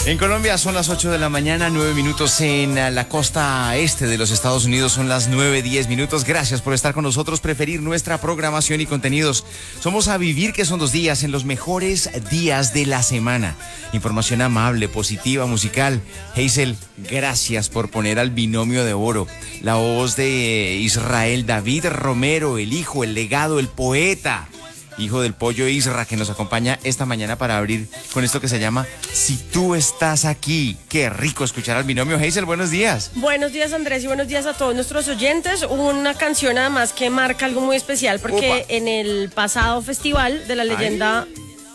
En Colombia son las 8 de la mañana, 9 minutos en la costa este de los Estados Unidos, son las 9:10 minutos. Gracias por estar con nosotros, preferir nuestra programación y contenidos. Somos A Vivir, que son 2 días en los mejores días de la semana. Información amable, positiva, musical. Hazel, gracias por poner al binomio de oro. La voz de Israel David Romero, el hijo, el legado, el poeta, hijo del pollo Isra, que nos acompaña esta mañana para abrir con esto que se llama Si tú estás aquí. Qué rico escuchar al binomio. Hazel, buenos días. Buenos días, Andrés, y buenos días a todos nuestros oyentes. Una canción además que marca algo muy especial porque en el pasado festival de la leyenda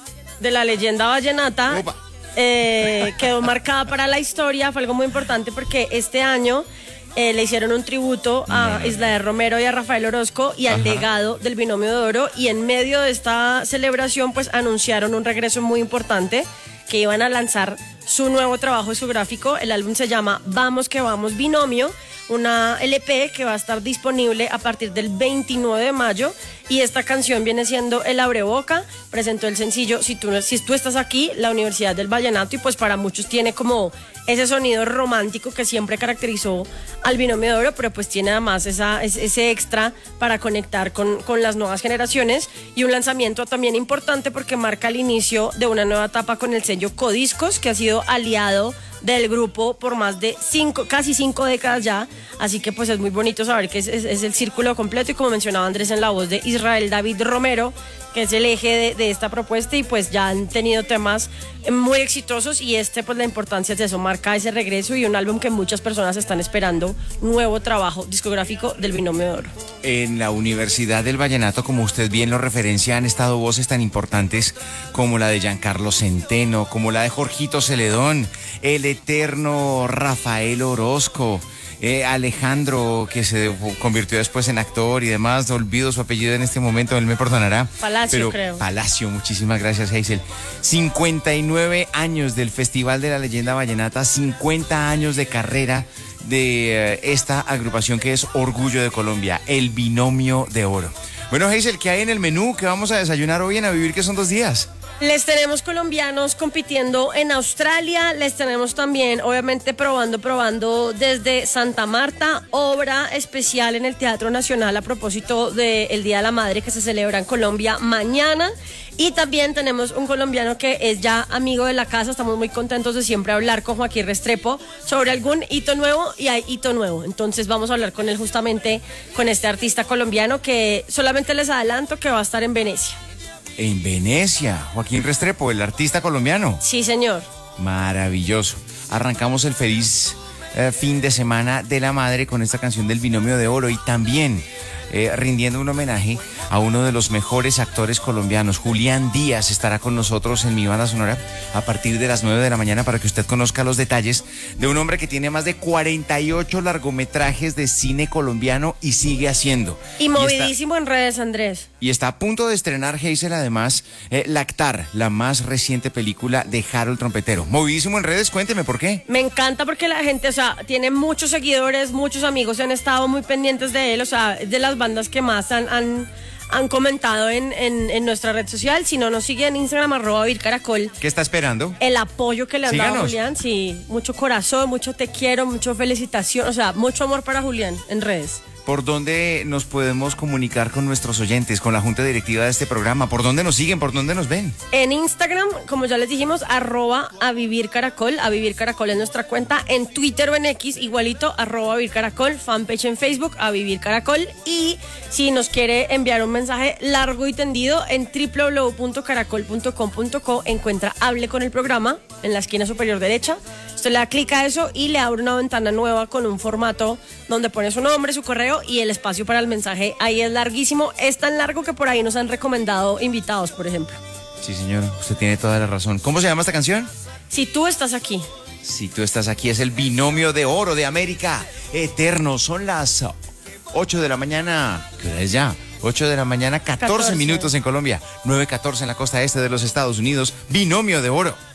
vallenata quedó marcada para la historia. Fue algo muy importante porque este año le hicieron un tributo a Israel Romero y a Rafael Orozco y al legado del binomio de oro, y en medio de esta celebración pues anunciaron un regreso muy importante, que iban a lanzar su nuevo trabajo discográfico. El álbum se llama Vamos que Vamos Binomio, una LP que va a estar disponible a partir del 29 de mayo, y esta canción viene siendo el abreboca. Presentó el sencillo Si tú estás aquí, la Universidad del Vallenato, y pues para muchos tiene como ese sonido romántico que siempre caracterizó al binomio de oro, pero pues tiene además ese extra para conectar con las nuevas generaciones, y un lanzamiento también importante porque marca el inicio de una nueva etapa con el sello Codiscos, que ha sido aliado del grupo por más de casi 5 décadas ya. Así que pues es muy bonito saber que es el círculo completo, y como mencionaba Andrés, en la voz de Israel David Romero, que es el eje de esta propuesta, y pues ya han tenido temas muy exitosos, y pues la importancia de eso, marca ese regreso y un álbum que muchas personas están esperando, nuevo trabajo discográfico del binomio de oro. En la Universidad del Vallenato, como usted bien lo referencia, han estado voces tan importantes como la de Giancarlo Centeno, como la de Jorgito Celedón, el eterno Rafael Orozco, Alejandro, que se convirtió después en actor y demás. Olvido su apellido en este momento, él me perdonará. Palacio, creo. Palacio, muchísimas gracias, Hazel. 59 años del Festival de la Leyenda Vallenata, 50 años de carrera de esta agrupación que es orgullo de Colombia, el binomio de oro. Bueno, Hazel, ¿qué hay en el menú? ¿Qué vamos a desayunar hoy en A Vivir, que son 2 días? Les tenemos colombianos compitiendo en Australia, les tenemos también, obviamente, probando desde Santa Marta, obra especial en el Teatro Nacional a propósito del Día de la Madre que se celebra en Colombia mañana. Y también tenemos un colombiano que es ya amigo de la casa. Estamos muy contentos de siempre hablar con Joaquín Restrepo sobre algún hito nuevo, y hay hito nuevo. Entonces vamos a hablar con él justamente, con este artista colombiano, que solamente les adelanto que va a estar en Venecia. En Venecia, Joaquín Restrepo, el artista colombiano. Sí, señor. Maravilloso. Arrancamos el feliz fin de semana de la madre con esta canción del binomio de oro, y también rindiendo un homenaje a uno de los mejores actores colombianos. Julián Díaz estará con nosotros en Mi Banda Sonora a partir de las 9 de la mañana para que usted conozca los detalles de un hombre que tiene más de 48 largometrajes de cine colombiano y sigue haciendo. Y movidísimo en redes, Andrés. Y está a punto de estrenar, Hazel, además, Lactar, la más reciente película de Harold Trompetero. Movidísimo en redes, cuénteme por qué. Me encanta porque la gente, tiene muchos seguidores, muchos amigos, han estado muy pendientes de él, es de las bandas que más han comentado en nuestra red social. Si no nos siguen en Instagram, @vircaracol. ¿Qué está esperando? El apoyo que le han dado a Síganos. Julián, sí, mucho corazón, mucho te quiero, mucho felicitación, mucho amor para Julián en redes. ¿Por dónde nos podemos comunicar con nuestros oyentes, con la junta directiva de este programa? ¿Por dónde nos siguen? ¿Por dónde nos ven? En Instagram, como ya les dijimos, @avivircaracol. Avivircaracol es nuestra cuenta. En Twitter o en X, igualito, @avivircaracol. Fanpage en Facebook, avivircaracol. Y si nos quiere enviar un mensaje largo y tendido, en www.caracol.com.co encuentra Hable con el programa en la esquina superior derecha. Usted le da clic a eso y le abre una ventana nueva con un formato donde pone su nombre, su correo y el espacio para el mensaje. Ahí es larguísimo, es tan largo que por ahí nos han recomendado invitados, por ejemplo. Sí, señora, usted tiene toda la razón. ¿Cómo se llama esta canción? Si tú estás aquí. Si tú estás aquí, es el binomio de oro de América Eterno. Son las 8 de la mañana. ¿Qué hora es ya? 8 de la mañana, 14 minutos en Colombia, 9:14 en la costa este de los Estados Unidos. Binomio de oro.